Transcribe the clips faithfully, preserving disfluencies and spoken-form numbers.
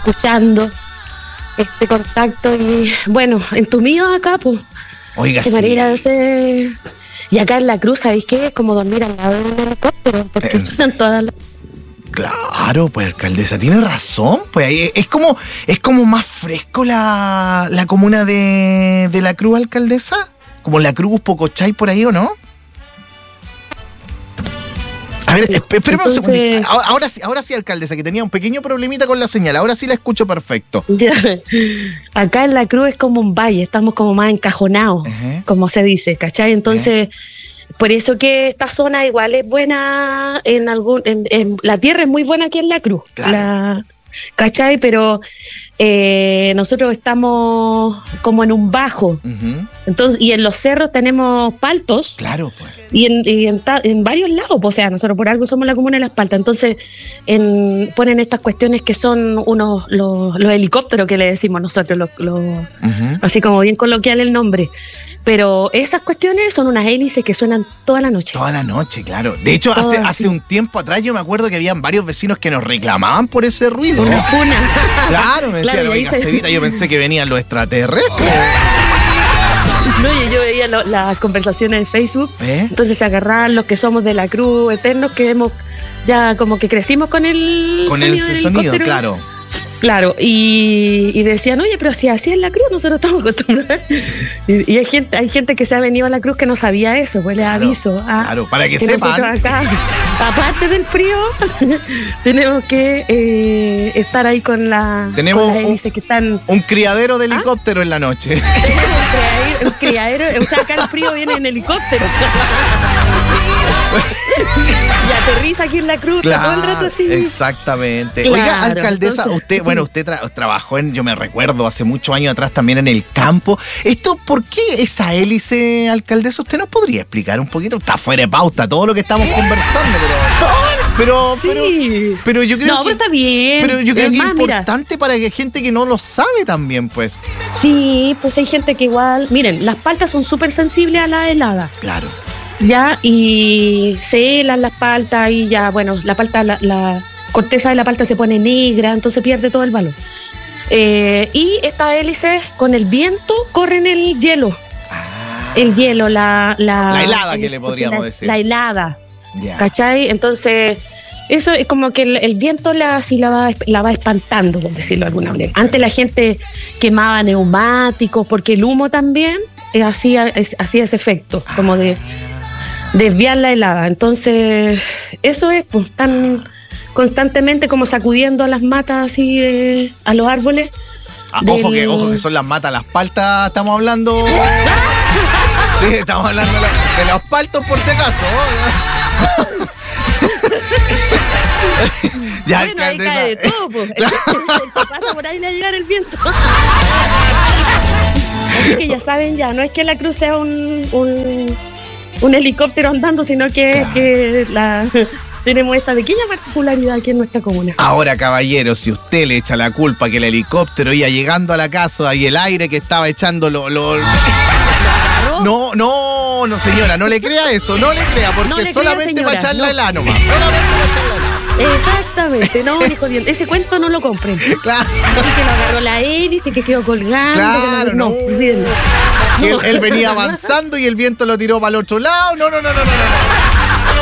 escuchando este contacto y bueno, entumidos acá, pues. Oiga, sí. María, ese... Y acá en la cruz, ¿sabéis qué? Es como dormir al lado de un helicóptero, porque están todas las... Claro, pues alcaldesa, tiene razón, pues ahí es como, es como más fresco la, la comuna de, de la Cruz, alcaldesa, como la Cruz, Pocochay por ahí, ¿o no? A ver, espérame un segundito. Ahora, ahora sí, ahora sí, alcaldesa, que tenía un pequeño problemita con la señal. Ahora sí la escucho perfecto. Ya. Acá en la Cruz es como un valle, estamos como más encajonados, uh-huh. como se dice, ¿cachai? Entonces, uh-huh. por eso que esta zona igual es buena en algún, en, en, la tierra es muy buena aquí en la Cruz, claro. la, ¿cachai? Pero eh, nosotros estamos como en un bajo, uh-huh. entonces, y en los cerros tenemos paltos. Claro, pues. Y, en, y en, ta, en varios lados, pues, o sea, nosotros por algo somos la comuna de Las Paltas, entonces en, ponen estas cuestiones que son unos los, los helicópteros que le decimos nosotros, los, los, uh-huh. así como bien coloquial el nombre, pero esas cuestiones son unas hélices que suenan toda la noche. Toda la noche, claro. De hecho, hace, hace un tiempo atrás yo me acuerdo que habían varios vecinos que nos reclamaban por ese ruido. Una puna. Claro, me decían, claro, oiga, se... Cevita, yo pensé que venían los extraterrestres. No, y yo veía lo, las conversaciones de Facebook, ¿eh? Entonces se agarraban los que somos de la Cruz, eternos, que hemos ya como que crecimos con el con sonido el sonido, claro. Claro, y, y decían, oye, pero si así es la Cruz, nosotros estamos acostumbrados. Y, y hay gente hay gente que se ha venido a la Cruz que no sabía eso, pues les claro, aviso. Ah, claro, para que, que sepan. Acá, aparte del frío, tenemos que eh, estar ahí con la tenemos con las hélices que están... un criadero de helicóptero ¿Ah? En la noche. Tenemos un criadero, o sea, acá el frío viene en helicóptero. Y aterriza aquí en la Cruz, claro, todo el rato así. Exactamente. Claro, oiga, alcaldesa, entonces... usted, bueno, usted tra- trabajó en, yo me recuerdo, hace muchos años atrás también en el campo. Esto, ¿por qué esa hélice, alcaldesa? ¿Usted nos podría explicar un poquito? Está fuera de pauta todo lo que estamos conversando, pero... Pero, sí. pero, pero yo creo no, que... No, está bien. Pero yo creo es que es más, importante mira, para que hay gente que no lo sabe también, pues. Sí, pues hay gente que igual... Miren, las paltas son súper sensibles a la helada. Claro. Ya, y se helan las paltas y ya, bueno, la palta, la, la corteza de la palta se pone negra, entonces pierde todo el valor. Eh, y estas hélices con el viento corren el hielo. Ah, el hielo, la... La, la helada el, que le podríamos la, decir. La helada, yeah. ¿Cachai? Entonces, eso es como que el, el viento la, así la, va, la va espantando, por decirlo de alguna manera. Antes la gente quemaba neumáticos porque el humo también eh, hacía, hacía ese efecto, como de... desviar la helada, entonces eso es, pues están constantemente como sacudiendo a las matas así eh, a los árboles. Ah, del... ojo que ojo que son las matas, las paltas, estamos hablando. Sí, estamos hablando de, la, de los paltos por si acaso. Ya, bueno, ahí cae de todo, pues. Claro. Pasa por ahí de llegar el viento. Así que ya saben, ya no es que la Cruz sea un, un un helicóptero andando, sino que, claro. que la, tenemos esta pequeña particularidad aquí en nuestra comuna. Ahora, caballero, si usted le echa la culpa que el helicóptero iba llegando a la casa y el aire que estaba echando lo... lo... Claro. No, no, no, señora, no le crea eso, no le crea, porque no le solamente crea, va a echar no. la helada nomás. Solamente va a echar la helada. Exactamente, no, hijo de... ese cuento no lo compren. Claro. Así que lo agarró la hélice, que quedó colgando. Claro, que no. no, no. Él, él venía avanzando y el viento lo tiró para el otro lado. No, no, no, no, no, no.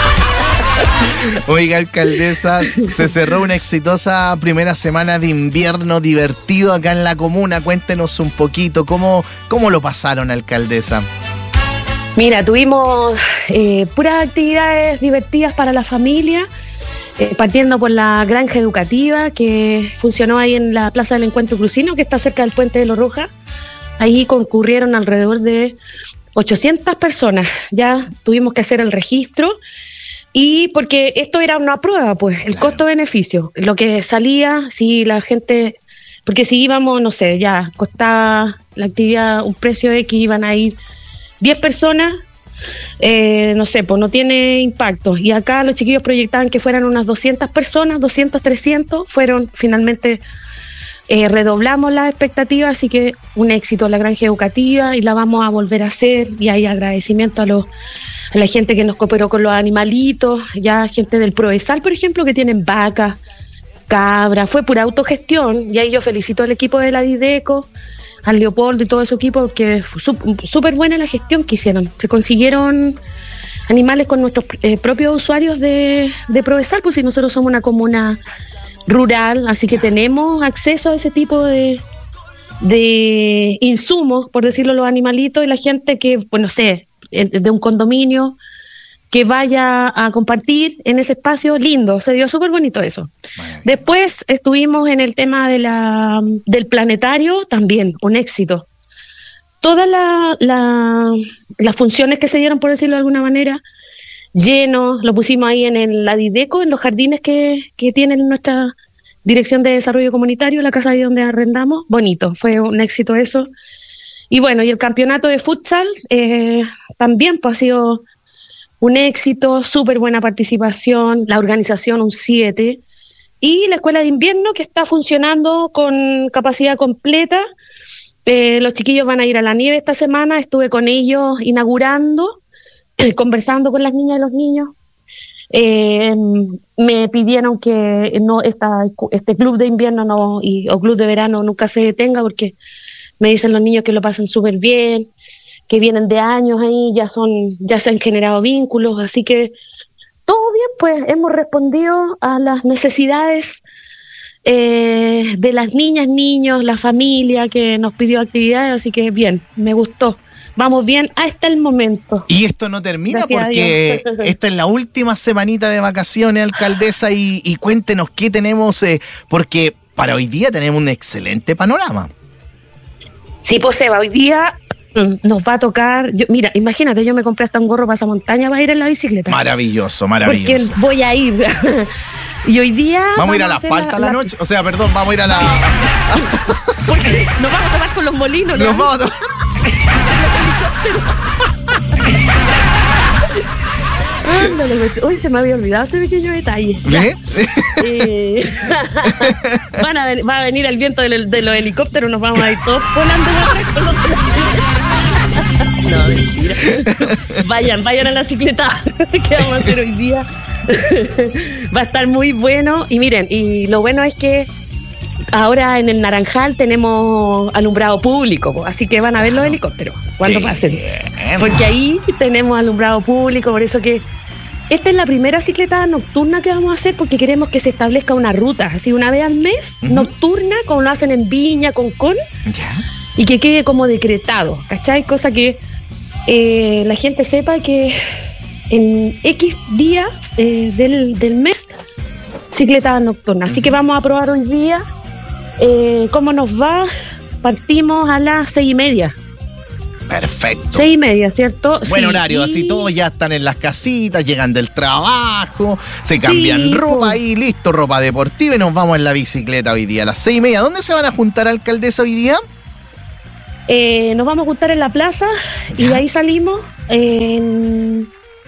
Oiga, alcaldesa, se cerró una exitosa primera semana de invierno divertido acá en la comuna. Cuéntenos un poquito, ¿cómo, cómo lo pasaron, alcaldesa? Mira, tuvimos eh, puras actividades divertidas para la familia, eh, partiendo por la granja educativa que funcionó ahí en la Plaza del Encuentro Crucino, que está cerca del Puente de Los Rojas. Ahí concurrieron alrededor de ochocientas personas. Ya tuvimos que hacer el registro. Y porque esto era una prueba, pues, el claro. costo-beneficio, lo que salía, si la gente, porque si íbamos, no sé, ya costaba la actividad un precio X, iban a ir diez personas, eh, no sé, pues no tiene impacto. Y acá los chiquillos proyectaban que fueran unas doscientas personas, doscientos, trescientos, fueron finalmente, eh, redoblamos las expectativas, así que un éxito la granja educativa y la vamos a volver a hacer, y hay agradecimiento a los a la gente que nos cooperó con los animalitos, ya gente del Provesal, por ejemplo, que tienen vacas, cabras, fue pura autogestión, y ahí yo felicito al equipo de la Dideco, al Leopoldo y todo su equipo, porque fue súper buena la gestión que hicieron. Se consiguieron animales con nuestros eh, propios usuarios de, de Provesal, pues si nosotros somos una comuna rural, así que tenemos acceso a ese tipo de, de insumos, por decirlo, los animalitos, y la gente que, pues no sé, de un condominio, que vaya a compartir en ese espacio lindo, se dio súper bonito eso. Bueno. Después estuvimos en el tema de la, del planetario, también un éxito. Todas la, la, las funciones que se dieron, por decirlo de alguna manera, llenos, lo pusimos ahí en el, la Dideco, en los jardines que, que tienen nuestra Dirección de Desarrollo Comunitario, la casa ahí donde arrendamos, bonito, fue un éxito eso. Y bueno, y el campeonato de futsal eh, también pues, ha sido un éxito, súper buena participación, la organización un siete, y la escuela de invierno que está funcionando con capacidad completa. Eh, los chiquillos van a ir a la nieve esta semana, estuve con ellos inaugurando, eh, conversando con las niñas y los niños. Eh, me pidieron que no esta, este club de invierno no y, o club de verano nunca se detenga, porque me dicen los niños que lo pasan súper bien, que vienen de años ahí, ya son, ya se han generado vínculos, así que todo bien, pues hemos respondido a las necesidades eh, de las niñas, niños, la familia que nos pidió actividades, así que bien, me gustó. Vamos bien hasta el momento. Y esto no termina. Gracias porque esta es la última semanita de vacaciones, alcaldesa, y, y cuéntenos qué tenemos, eh, porque para hoy día tenemos un excelente panorama. Sí, pues Eva, hoy día nos va a tocar, yo, mira, imagínate, yo me compré hasta un gorro pasamontaña para ir en la bicicleta. Maravilloso, maravilloso. Porque voy a ir. Y hoy día... Vamos, vamos a ir a La Palta la, la noche, o sea, perdón, vamos a ir a la... Porque nos vamos a tomar con los molinos, ¿no? Nos vamos a tomar... Ándale, uy, se me había olvidado ese pequeño detalle. ¿Eh? Eh, van a, va a venir el viento de, de los helicópteros, nos vamos a ir todos volando con los... No, mentira. Vayan, vayan a la cicleta que vamos a hacer hoy día. Va a estar muy bueno. Y miren, y lo bueno es que ahora en el Naranjal tenemos alumbrado público, así que van a ver los helicópteros cuando pasen. Porque ahí tenemos alumbrado público, por eso que esta es la primera cicleta nocturna que vamos a hacer, porque queremos que se establezca una ruta, así una vez al mes, uh-huh. nocturna, como lo hacen en Viña, Concón, yeah. y que quede como decretado, ¿cachai? Cosa que eh, la gente sepa que en X días eh, del, del mes, cicleta nocturna. Así uh-huh. que vamos a probar hoy día eh, cómo nos va. Partimos a las seis y media. Perfecto. Seis y media, ¿cierto? Buen sí, horario, y... así todos ya están en las casitas, llegan del trabajo, se cambian sí, ropa pues. Y listo, ropa deportiva, y nos vamos en la bicicleta hoy día a las seis y media. ¿Dónde se van a juntar, alcaldesa, hoy día? Eh, nos vamos a juntar en la plaza, ¿ya? Y de ahí salimos eh,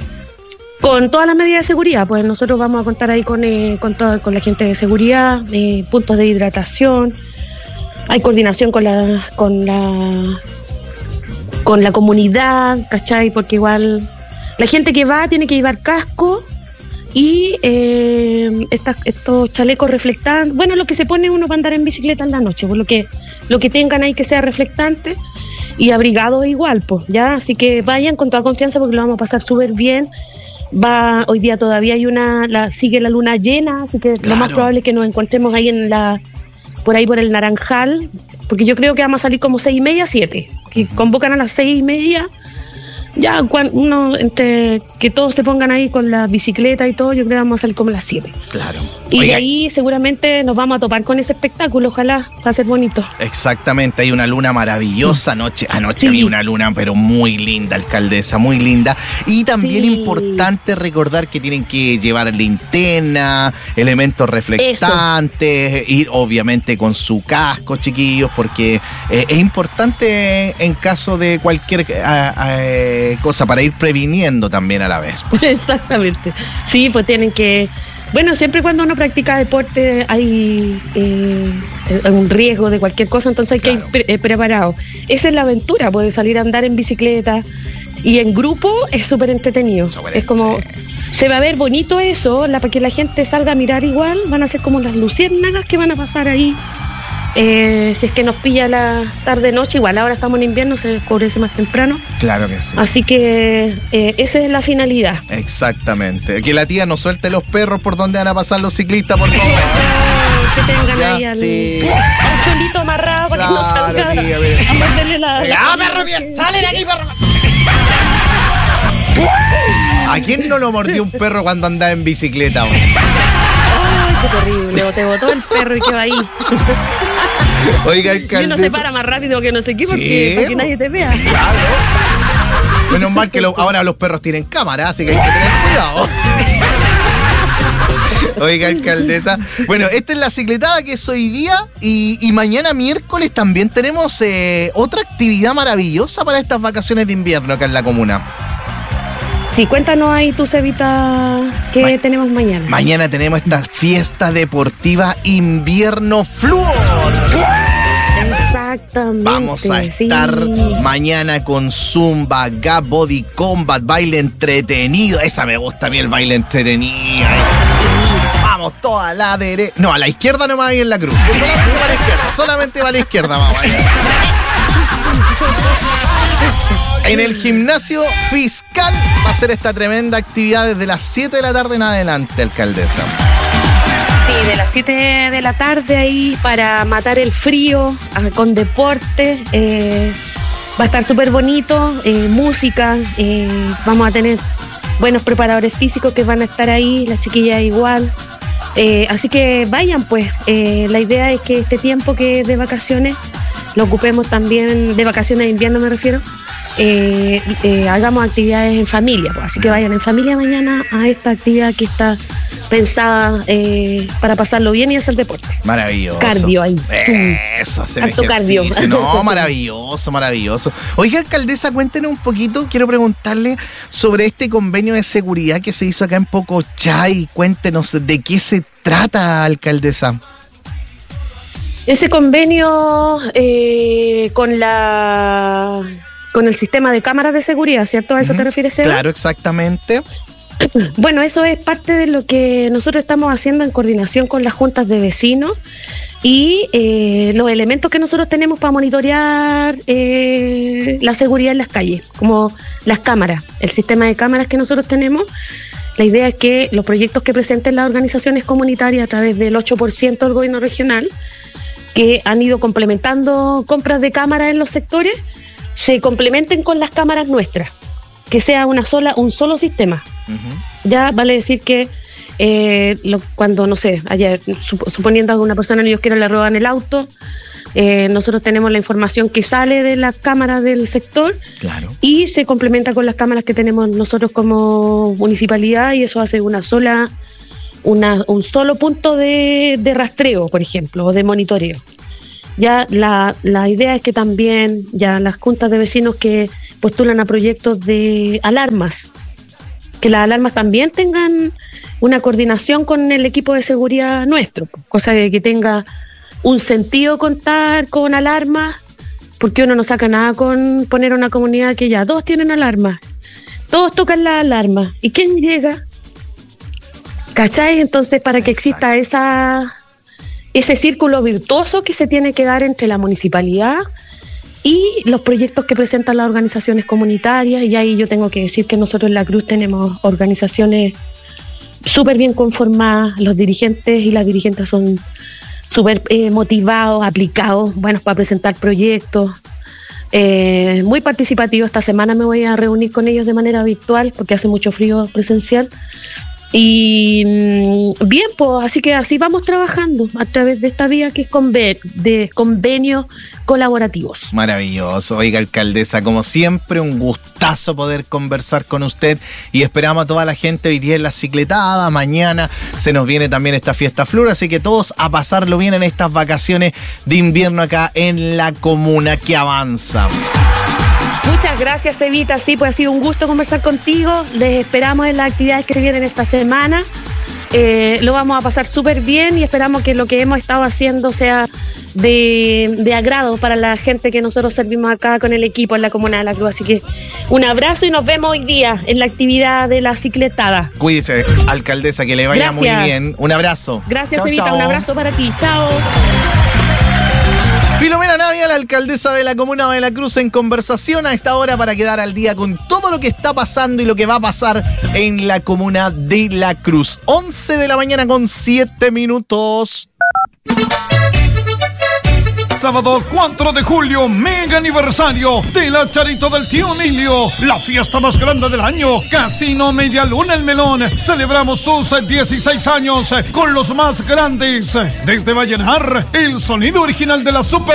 con todas las medidas de seguridad. Pues nosotros vamos a contar ahí con, eh, con, toda, con la gente de seguridad, eh, puntos de hidratación, hay coordinación con la... con la con la comunidad, ¿cachai? Porque igual la gente que va tiene que llevar casco y eh, estas, estos chalecos reflectantes, bueno, lo que se pone uno para andar en bicicleta en la noche, por lo que lo que tengan ahí que sea reflectante, y abrigados igual, pues, ya, así que vayan con toda confianza porque lo vamos a pasar súper bien. Va, hoy día todavía hay una, la, sigue la luna llena, así que claro. Lo más probable es que nos encontremos ahí en la, por ahí por el Naranjal, porque yo creo que vamos a salir como seis y media, siete, que convocan a las seis y media, ya uno, entre que todos se pongan ahí con la bicicleta y todo, yo creo que vamos a salir como a las siete. Claro. Y Oiga. De ahí seguramente nos vamos a topar con ese espectáculo, ojalá, va a ser bonito. Exactamente, hay una luna maravillosa, anoche, anoche sí. había una luna pero muy linda, alcaldesa, muy linda. Y también sí. Importante recordar que tienen que llevar linterna, elementos reflectantes, Eso. Ir obviamente con su casco, chiquillos, porque eh, es importante en caso de cualquier eh, eh, cosa para ir previniendo también a la vez. Pues. Exactamente, sí, pues tienen que... Bueno, siempre cuando uno practica deporte hay eh, un riesgo de cualquier cosa, entonces hay claro. que ir pre- preparado. Esa es la aventura, poder salir a andar en bicicleta y en grupo es súper entretenido. Super es como, se va a ver bonito eso, la, para que la gente salga a mirar igual, van a ser como las luciérnagas que van a pasar ahí. Eh, si es que nos pilla la tarde-noche, igual ahora estamos en invierno, se oscurece más temprano. Claro que sí. Así que eh, esa es la finalidad. Exactamente. Que la tía no suelte los perros por donde van a pasar los ciclistas, por favor. Que tengan ya, ahí al, sí. al cholito amarrado para claro, que no salga tía, a morderle la... ¡Ah, perro bien! ¡Sale de aquí, perro! ¿A quién no lo mordió un perro cuando andaba en bicicleta? Ay, qué terrible. O te botó el perro y quedó ahí. Oiga, alcaldesa. Y uno se para más rápido que no sé qué porque sí, para que nadie te vea. Claro. Menos mal que lo, ahora los perros tienen cámara, así que hay que tener cuidado. Oiga, alcaldesa. Bueno, esta es la cicletada que es hoy día y, y mañana miércoles también tenemos eh, otra actividad maravillosa para estas vacaciones de invierno acá en la comuna. Sí, cuéntanos ahí tú, Cevita, ¿qué Ma- tenemos mañana? Mañana tenemos esta fiesta deportiva Invierno Fluor. Exactamente. Vamos a estar sí. mañana con Zumba, Gap, Body Combat, baile entretenido. Esa me gusta a mí, el baile entretenido. Vamos, toda a la derecha. No, a la izquierda nomás ahí en la cruz. Solamente para la izquierda, solamente para la izquierda, vamos allá. En el gimnasio fiscal va a ser esta tremenda actividad desde las siete de la tarde en adelante, alcaldesa. Sí, de las siete de la tarde ahí para matar el frío, con deporte. Eh, va a estar súper bonito, eh, música, eh, vamos a tener buenos preparadores físicos que van a estar ahí, las chiquillas igual. Eh, así que vayan pues, eh, la idea es que este tiempo que es de vacaciones lo ocupemos también, de vacaciones de invierno me refiero, eh, eh, hagamos actividades en familia, pues. Así que vayan en familia mañana a esta actividad que está pensada eh, para pasarlo bien y hacer deporte. Maravilloso. Cardio ahí. Eso, hacer Harto ejercicio. Cardio. No, maravilloso, maravilloso. Oiga, alcaldesa, cuéntenos un poquito, quiero preguntarle sobre este convenio de seguridad que se hizo acá en Pocochay. Cuéntenos de qué se trata, alcaldesa. Ese convenio eh, con la con el sistema de cámaras de seguridad, ¿cierto? ¿A eso uh-huh. te refieres, Seba? Claro, exactamente. Bueno, eso es parte de lo que nosotros estamos haciendo en coordinación con las juntas de vecinos y eh, los elementos que nosotros tenemos para monitorear eh, la seguridad en las calles, como las cámaras, el sistema de cámaras que nosotros tenemos. La idea es que los proyectos que presenten las organizaciones comunitarias a través del ocho por ciento del gobierno regional, que han ido complementando compras de cámaras en los sectores, se complementen con las cámaras nuestras, que sea una sola, un solo sistema. Uh-huh. Ya vale decir que eh, lo, cuando, no sé, haya, sup- suponiendo que a una persona ellos quieren le roban el auto, eh, nosotros tenemos la información que sale de las cámaras del sector, claro, y se complementa con las cámaras que tenemos nosotros como municipalidad, y eso hace una sola, una, un solo punto de, de rastreo, por ejemplo, o de monitoreo. Ya la, la idea es que también ya las juntas de vecinos que postulan a proyectos de alarmas, que las alarmas también tengan una coordinación con el equipo de seguridad nuestro, cosa de que tenga un sentido contar con alarmas, porque uno no saca nada con poner una comunidad que ya todos tienen alarmas, todos tocan la alarma, ¿y quién llega? ¿Cachai? Entonces, para que exista esa ese círculo virtuoso que se tiene que dar entre la municipalidad y los proyectos que presentan las organizaciones comunitarias, y ahí yo tengo que decir que nosotros en La Cruz tenemos organizaciones súper bien conformadas, los dirigentes y las dirigentes son súper eh, motivados, aplicados, buenos para presentar proyectos, eh, muy participativos. Esta semana me voy a reunir con ellos de manera virtual porque hace mucho frío presencial. Y bien, pues así que así vamos trabajando a través de esta vía que es conven- de convenios colaborativos. Maravilloso. Oiga, alcaldesa, como siempre, un gustazo poder conversar con usted y esperamos a toda la gente hoy día en la cicletada. Mañana se nos viene también esta fiesta Fluor, así que todos a pasarlo bien en estas vacaciones de invierno acá en la comuna que avanza. Muchas gracias, Evita. Sí, pues ha sido un gusto conversar contigo. Les esperamos en las actividades que vienen esta semana. Eh, lo vamos a pasar súper bien y esperamos que lo que hemos estado haciendo sea de, de agrado para la gente que nosotros servimos acá con el equipo en la Comuna de la Cruz. Así que un abrazo y nos vemos hoy día en la actividad de la cicletada. Cuídese, alcaldesa, que le vaya Gracias. Muy bien. Un abrazo. Gracias, Evita, un abrazo para ti. Chao. Filomena Navia, la alcaldesa de la Comuna de la Cruz, en conversación a esta hora para quedar al día con todo lo que está pasando y lo que va a pasar en la Comuna de la Cruz. once de la mañana con siete minutos. Sábado cuatro de julio, mega aniversario de la Charito del Tío Emilio, la fiesta más grande del año. Casino Media Luna El Melón. Celebramos sus dieciséis años con los más grandes. Desde Vallenar, el sonido original de la Super